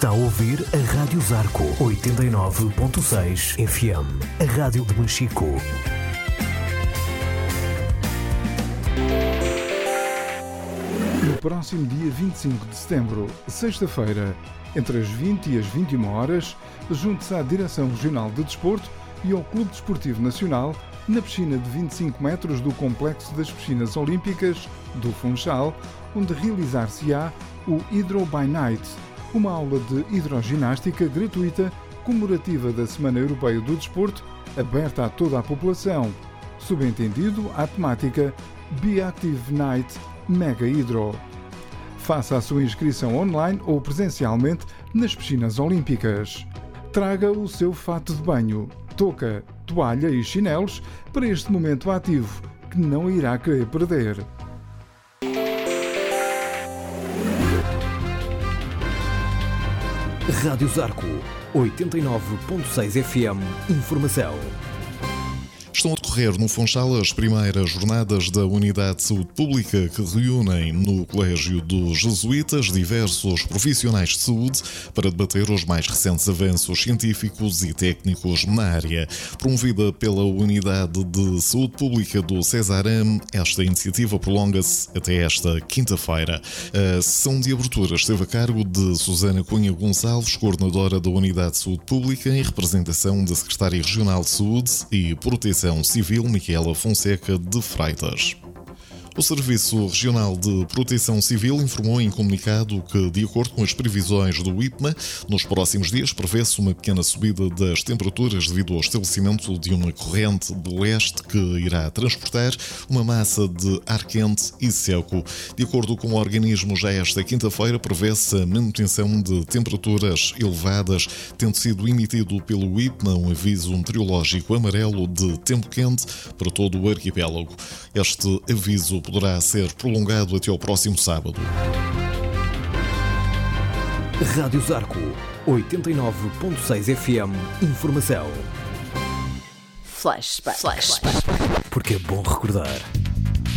Está a ouvir a Rádio Zarco 89.6 FM, a rádio de Machico. No próximo dia 25 de setembro, sexta-feira, entre as 20 e as 21 horas, junte-se à Direção Regional de Desporto e ao Clube Desportivo Nacional na piscina de 25 metros do Complexo das Piscinas Olímpicas do Funchal, onde realizar-se-á o Hydro by Night, uma aula de hidroginástica gratuita comemorativa da Semana Europeia do Desporto, aberta a toda a população. Subentendido à temática Be Active Night Mega Hydro. Faça a sua inscrição online ou presencialmente nas piscinas olímpicas. Traga o seu fato de banho, touca, toalha e chinelos para este momento ativo que não irá querer perder. Rádio Zarco 89.6 FM. Informação. Estão a decorrer no Funchal as primeiras jornadas da Unidade de Saúde Pública que reúnem no Colégio dos Jesuítas diversos profissionais de saúde para debater os mais recentes avanços científicos e técnicos na área. Promovida pela Unidade de Saúde Pública do Cesaram, esta iniciativa prolonga-se até esta quinta-feira. A sessão de abertura esteve a cargo de Susana Cunha Gonçalves, coordenadora da Unidade de Saúde Pública, em representação da Secretária Regional de Saúde e Proteção Civil, Micaela Fonseca de Freitas. O Serviço Regional de Proteção Civil informou em comunicado que, de acordo com as previsões do IPMA, nos próximos dias prevê-se uma pequena subida das temperaturas devido ao estabelecimento de uma corrente de leste que irá transportar uma massa de ar quente e seco. De acordo com o organismo, já esta quinta-feira prevê-se a manutenção de temperaturas elevadas, tendo sido emitido pelo IPMA um aviso meteorológico amarelo de tempo quente para todo o arquipélago. Este aviso poderá ser prolongado até ao próximo sábado. Rádio Zarco 89.6 FM. Informação. Flashback. Porque é bom recordar.